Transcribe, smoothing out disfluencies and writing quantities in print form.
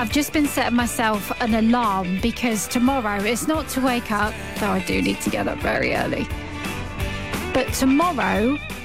I've just been setting myself an alarm because tomorrow it's not to wake up, though I do need to get up very early. But tomorrow